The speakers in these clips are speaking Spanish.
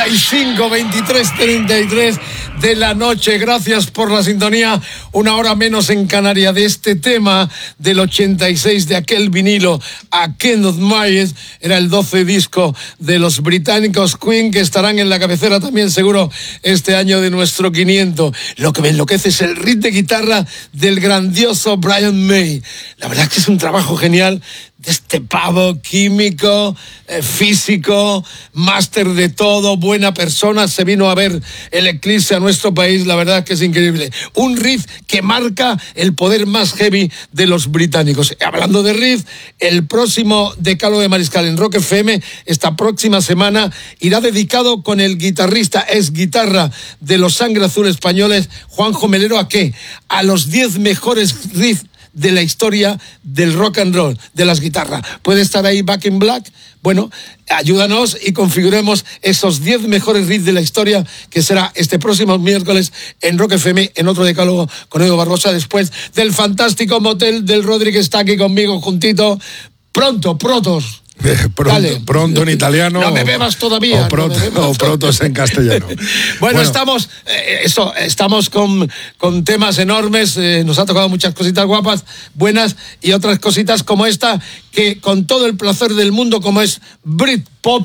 23:33 de la noche. Gracias por la sintonía. Una hora menos en Canarias de este tema del 86 de aquel vinilo a Kenneth Myers. Era el 12 disco de los británicos Queen, que estarán en la cabecera también seguro este año de nuestro 500. Lo que me enloquece es el riff de guitarra del grandioso Brian May. La verdad es que es un trabajo genial de este pavo químico, físico, máster de todo, buena persona. Se vino a ver el Eclipse a nuestro país. La verdad es que es increíble. Un riff que marca el poder más heavy de los británicos. Hablando de riff, el próximo Decálogo de Mariscal en Rock FM, esta próxima semana, irá dedicado con el guitarrista, ex guitarra de los Sangre Azul españoles, Juanjo Melero. ¿A qué? A los 10 mejores riffs de la historia del rock and roll, de las guitarras. ¿Puede estar ahí Back in Black? Bueno, ayúdanos y configuremos esos 10 mejores riffs de la historia, que será este próximo miércoles en Rock FM, en otro Decálogo con Edu Barbosa, después del fantástico Motel del Rodri, que está aquí conmigo juntito. Protos. Pronto en italiano. No me bebas todavía. O protos en castellano. Bueno, estamos con temas enormes. Nos ha tocado muchas cositas guapas, buenas, y otras cositas como esta, que con todo el placer del mundo, como es Britpop,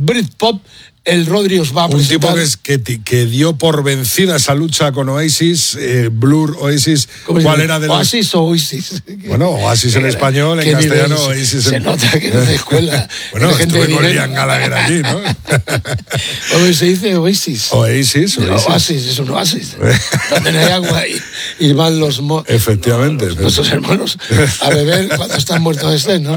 el Rodri os va a presentar. Un tipo que dio por vencida esa lucha con Oasis, Blur, Oasis. ¿Cuál era de los... ¿Oasis o Oasis? Bueno, Oasis en español, en castellano, Oasis se nota que no es de escuela. Bueno, estuve con Liam Gallagher allí, ¿no? ¿Cómo se dice Oasis? Oasis. Oasis, es un oasis. Donde no hay agua y van los... Efectivamente. Nuestros hermanos a beber cuando están muertos ¿no?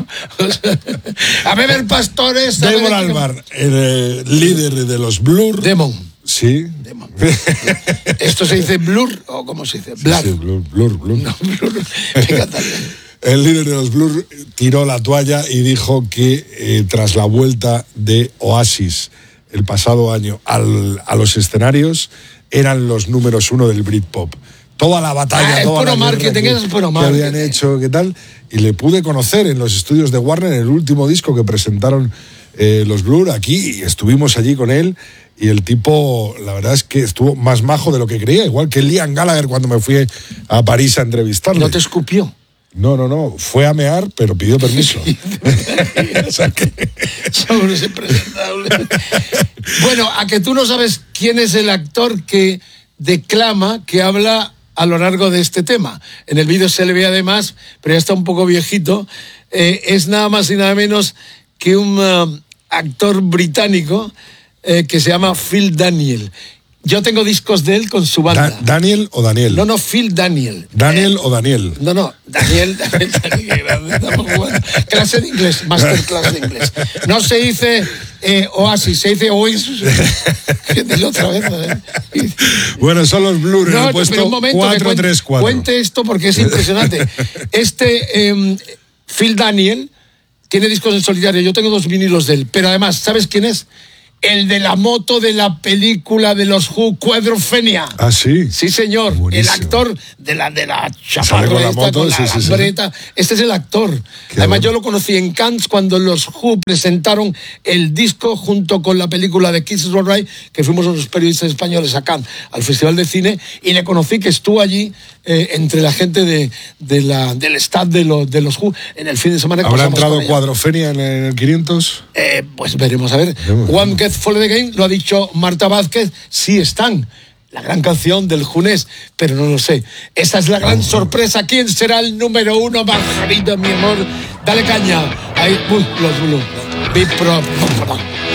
A beber pastores. Damon Albarn, el líder de los Blur. Damon. Sí. Damon. ¿Esto se dice Blur o cómo se dice? Blur. Sí, Blur. No, Blur. Fíjate. El líder de los Blur tiró la toalla y dijo que tras la vuelta de Oasis el pasado año a los escenarios, eran los números 1 del Britpop. Toda la batalla, toda la marketing, que habían hecho, ¿qué tal? Y le pude conocer en los estudios de Warner, en el último disco que presentaron los Blur aquí, y estuvimos allí con él, y el tipo, la verdad es que estuvo más majo de lo que creía, igual que Liam Gallagher cuando me fui a París a entrevistarle. ¿No te escupió? No, fue a mear, pero pidió permiso. O sea que... Somos impresentables. Bueno, a que tú no sabes quién es el actor que declama, que habla a lo largo de este tema. En el vídeo se le ve además, pero ya está un poco viejito, es nada más y nada menos que un actor británico que se llama Phil Daniel. Yo tengo discos de él con su banda. ¿Daniel o Daniel? No, Phil Daniel. ¿Daniel o Daniel? No, Daniel. Estamos jugando. Clase de inglés, masterclass de inglés. No se dice Oasis, se dice Oasis. Dilo otra vez. Bueno, son los Blur, en el puesto pero un momento, 434. Cuente esto porque es impresionante. Phil Daniel tiene discos en solitario. Yo tengo 2 vinilos de él, pero además, ¿sabes quién es? El de la moto de la película de los Who, Quadrophenia. ¿Ah, sí? Sí, señor. Buenísimo. El actor de la chaparra con la esta, moto, con la lambreta. Este es el actor. Además, yo lo conocí en Cannes cuando los Who presentaron el disco junto con la película de Kiss Is All Right, que fuimos los periodistas españoles a Cannes, al Festival de Cine, y le conocí, que estuvo allí entre la gente del staff de los Who en el fin de semana. ¿Habrá entrado Quadrophenia en el 500? Pues veremos, a ver. One Get For The Game, lo ha dicho Marta Vázquez, sí están. La gran canción del Junés, pero no lo sé. Esa es la gran sorpresa. ¿Quién será el número 1, Margarita, mi amor? Dale caña. Ahí, los Blue. Big Pro.